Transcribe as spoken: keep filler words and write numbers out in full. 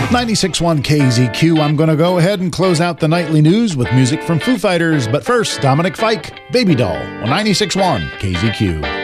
ninety-six point one K Z Q. I'm going to go ahead and close out the nightly news with music from Foo Fighters. But first, Dominic Fike, Baby Doll, on ninety-six point one K Z Q.